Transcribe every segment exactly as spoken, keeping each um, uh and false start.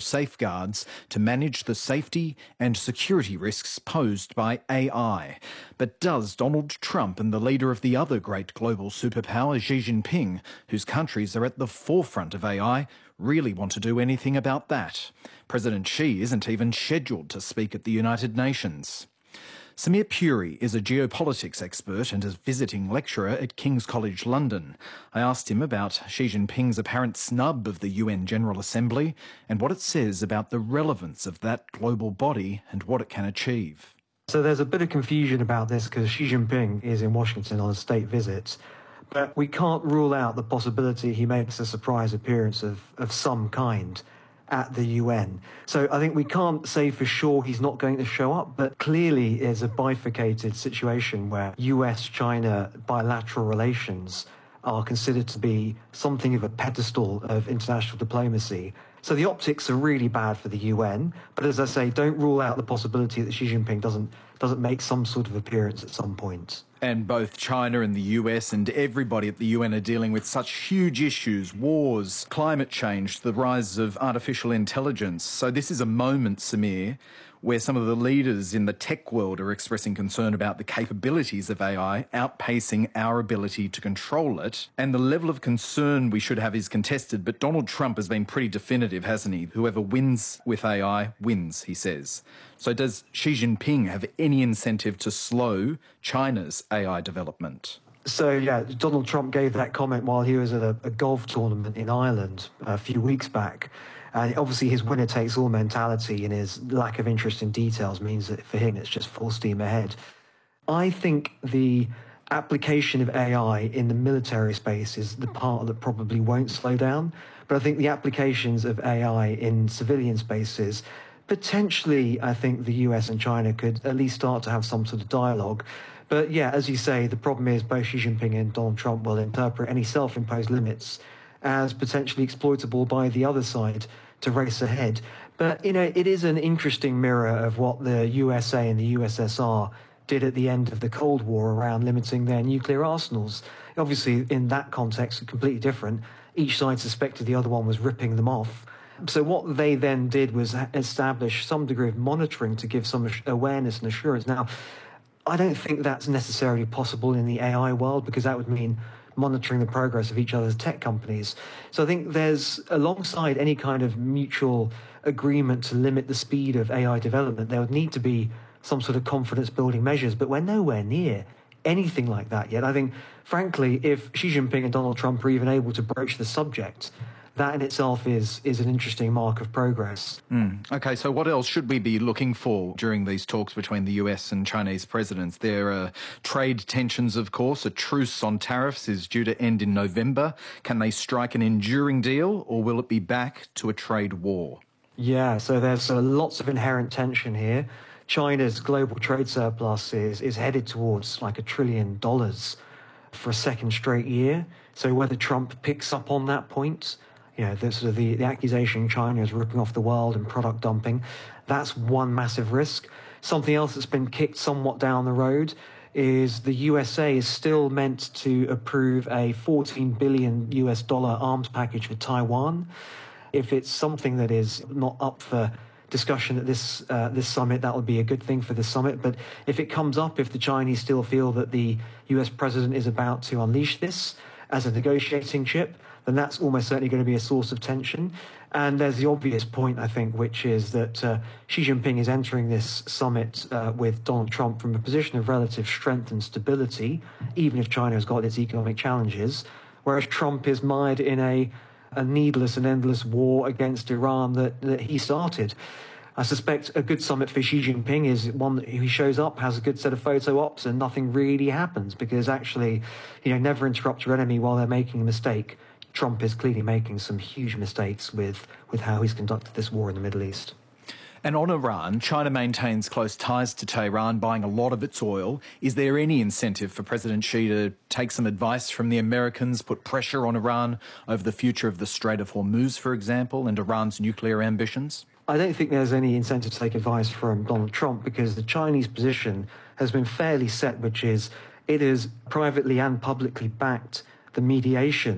safeguards to manage the safety and security risks posed by A I. But does Donald Trump and the leader of the other great global superpower, Xi Jinping, whose countries are at the forefront of A I, really want to do anything about that? President Xi isn't even scheduled to speak at the United Nations. Samir Puri is a geopolitics expert and a visiting lecturer at King's College London. I asked him about Xi Jinping's apparent snub of the U N General Assembly and what it says about the relevance of that global body and what it can achieve. So there's a bit of confusion about this because Xi Jinping is in Washington on a state visit, but we can't rule out the possibility he makes a surprise appearance of, of some kind at the U N. So I think we can't say for sure he's not going to show up, but clearly is a bifurcated situation where U S China bilateral relations are considered to be something of a pedestal of international diplomacy. So the optics are really bad for the U N, but as I say, don't rule out the possibility that Xi Jinping doesn't doesn't make some sort of appearance at some point. And both China and the U S and everybody at the U N are dealing with such huge issues: wars, climate change, the rise of artificial intelligence. So this is a moment, Samir, where some of the leaders in the tech world are expressing concern about the capabilities of A I outpacing our ability to control it. And the level of concern we should have is contested, but Donald Trump has been pretty definitive, hasn't he? Whoever wins with A I wins, he says. So does Xi Jinping have any incentive to slow China's A I development? So, yeah, Donald Trump gave that comment while he was at a, a golf tournament in Ireland a few weeks back. And obviously his winner-takes-all mentality and his lack of interest in details means that for him it's just full steam ahead. I think the application of A I in the military space is the part that probably won't slow down. But I think the applications of A I in civilian spaces, potentially, I think the U S and China could at least start to have some sort of dialogue. But yeah, as you say, the problem is both Xi Jinping and Donald Trump will interpret any self-imposed limits as potentially exploitable by the other side to race ahead. But, you know, it is an interesting mirror of what the U S A and the U S S R did at the end of the Cold War around limiting their nuclear arsenals. Obviously, in that context, completely different. Each side suspected the other one was ripping them off. So what they then did was establish some degree of monitoring to give some awareness and assurance. Now, I don't think that's necessarily possible in the A I world, because that would mean monitoring the progress of each other's tech companies. So I think there's, alongside any kind of mutual agreement to limit the speed of A I development, there would need to be some sort of confidence-building measures, but we're nowhere near anything like that yet. I think, frankly, if Xi Jinping and Donald Trump are even able to broach the subject, that in itself is is an interesting mark of progress. Mm. Okay, so what else should we be looking for during these talks between the U S and Chinese presidents? There are trade tensions, of course. A truce on tariffs is due to end in November. Can they strike an enduring deal, or will it be back to a trade war? Yeah, so there's uh, lots of inherent tension here. China's global trade surplus is, is headed towards like a trillion dollars for a second straight year. So whether Trump picks up on that point, you know, the, sort of the, the accusation China is ripping off the world and product dumping, that's one massive risk. Something else that's been kicked somewhat down the road is the U S A is still meant to approve a fourteen billion U S dollar arms package for Taiwan. If it's something that is not up for discussion at this uh, this summit, that would be a good thing for the summit. But if it comes up, if the Chinese still feel that the U S president is about to unleash this as a negotiating chip, then that's almost certainly going to be a source of tension. And there's the obvious point, I think, which is that uh, Xi Jinping is entering this summit uh, with Donald Trump from a position of relative strength and stability, even if China has got its economic challenges, whereas Trump is mired in a, a needless and endless war against Iran that, that he started. I suspect a good summit for Xi Jinping is one that he shows up, has a good set of photo ops, and nothing really happens, because actually, you know, never interrupt your enemy while they're making a mistake. Trump is clearly making some huge mistakes with, with how he's conducted this war in the Middle East. And on Iran, China maintains close ties to Tehran, buying a lot of its oil. Is there any incentive for President Xi to take some advice from the Americans, put pressure on Iran over the future of the Strait of Hormuz, for example, and Iran's nuclear ambitions? I don't think there's any incentive to take advice from Donald Trump, because the Chinese position has been fairly set, which is it has privately and publicly backed the mediation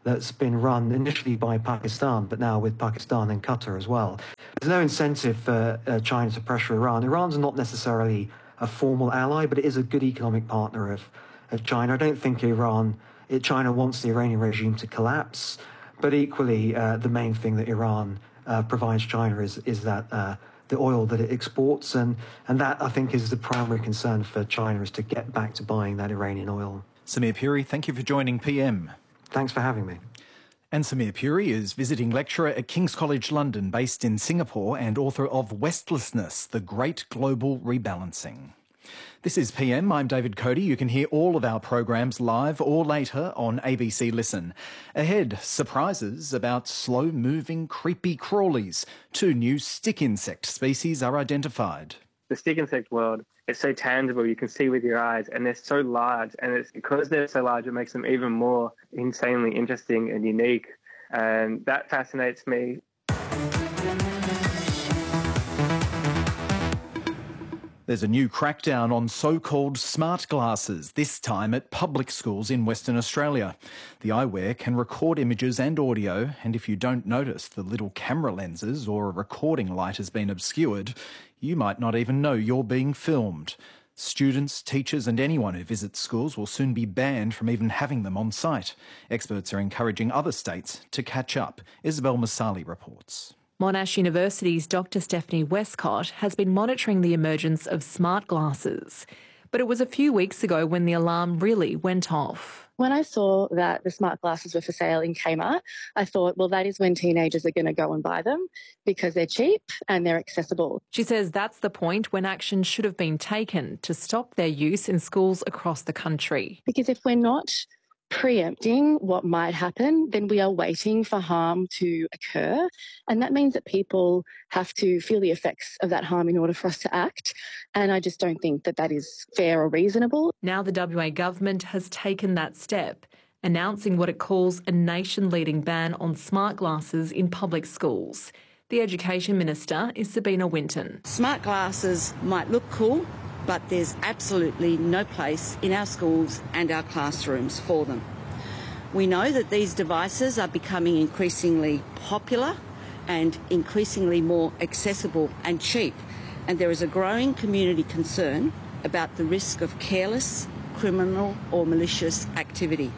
that's been run initially by Pakistan, but now with Pakistan and Qatar as well. There's no incentive for uh, China to pressure Iran. Iran's not necessarily a formal ally, but it is a good economic partner of, of China. I don't think Iran, it, China wants the Iranian regime to collapse, but equally, uh, the main thing that Iran uh, provides China is, is that uh, the oil that it exports, and, and that, I think, is the primary concern for China, is to get back to buying that Iranian oil. Samir Puri, thank you for joining P M. Thanks for having me. And Samir Puri is visiting lecturer at King's College London, based in Singapore, and author of Westlessness, The Great Global Rebalancing. This is P M. I'm David Cody. You can hear all of our programs live or later on A B C Listen. Ahead, surprises about slow-moving creepy crawlies. Two new stick insect species are identified. The stick insect world is so tangible, you can see with your eyes, and they're so large, and it's because they're so large it makes them even more insanely interesting and unique, and that fascinates me. There's a new crackdown on so-called smart glasses, this time at public schools in Western Australia. The eyewear can record images and audio, and if you don't notice the little camera lenses or a recording light has been obscured, you might not even know you're being filmed. Students, teachers and anyone who visits schools will soon be banned from even having them on site. Experts are encouraging other states to catch up. Isabel Masali reports. Monash University's Doctor Stephanie Westcott has been monitoring the emergence of smart glasses. But it was a few weeks ago when the alarm really went off. When I saw that the smart glasses were for sale in Kmart, I thought, well, that is when teenagers are going to go and buy them because they're cheap and they're accessible. She says that's the point when action should have been taken to stop their use in schools across the country. Because if we're not preempting what might happen, then we are waiting for harm to occur. And that means that people have to feel the effects of that harm in order for us to act. And I just don't think that that is fair or reasonable. Now the W A government has taken that step, announcing what it calls a nation-leading ban on smart glasses in public schools. The Education Minister is Sabina Winton. Smart glasses might look cool, but there's absolutely no place in our schools and our classrooms for them. We know that these devices are becoming increasingly popular and increasingly more accessible and cheap, and there is a growing community concern about the risk of careless, criminal or malicious activity.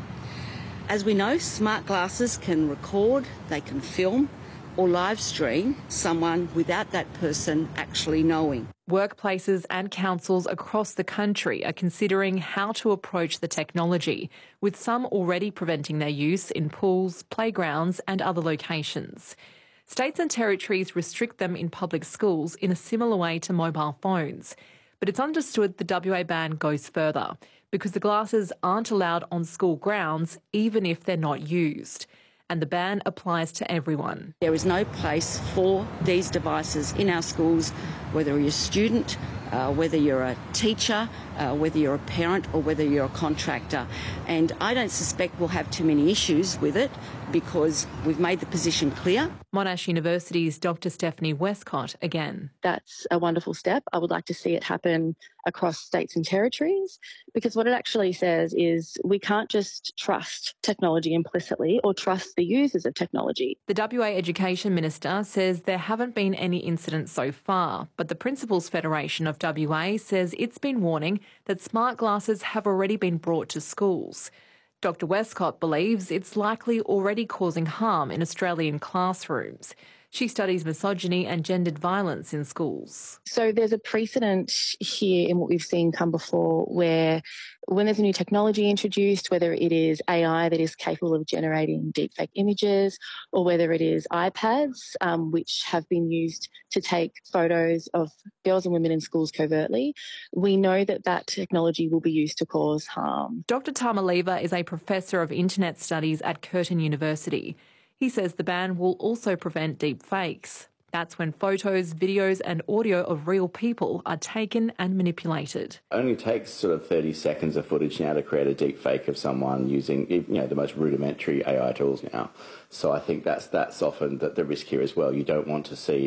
As we know, smart glasses can record, they can film or live stream someone without that person actually knowing. Workplaces and councils across the country are considering how to approach the technology, with some already preventing their use in pools, playgrounds and other locations. States and territories restrict them in public schools in a similar way to mobile phones. But it's understood the W A ban goes further because the glasses aren't allowed on school grounds even if they're not used. And the ban applies to everyone. There is no place for these devices in our schools, whether you're a student, uh, whether you're a teacher, uh, whether you're a parent or whether you're a contractor. And I don't suspect we'll have too many issues with it because we've made the position clear. Monash University's Doctor Stephanie Westcott again. That's a wonderful step. I would like to see it happen across states and territories, because what it actually says is we can't just trust technology implicitly or trust the users of technology. The W A Education Minister says there haven't been any incidents so far, but the Principals Federation of W A says it's been warning that smart glasses have already been brought to schools. Doctor Westcott believes it's likely already causing harm in Australian classrooms. She studies misogyny and gendered violence in schools. So there's a precedent here in what we've seen come before where when there's a new technology introduced, whether it is A I that is capable of generating deepfake images or whether it is iPads, um, which have been used to take photos of girls and women in schools covertly, we know that that technology will be used to cause harm. Doctor Tama Lever is a professor of internet studies at Curtin University. He says the ban will also prevent deep fakes. That's when photos, videos and audio of real people are taken and manipulated. It only takes sort of thirty seconds of footage now to create a deep fake of someone using, you know, the most rudimentary A I tools now. So I think that's that's often the, the risk here as well. You don't want to see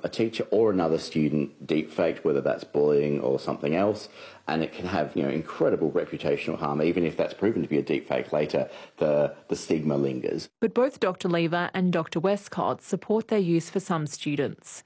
a teacher or another student deepfaked, whether that's bullying or something else, and it can have, you know, incredible reputational harm. Even if that's proven to be a deepfake later, the, the stigma lingers. But both Doctor Lever and Doctor Westcott support their use for some students.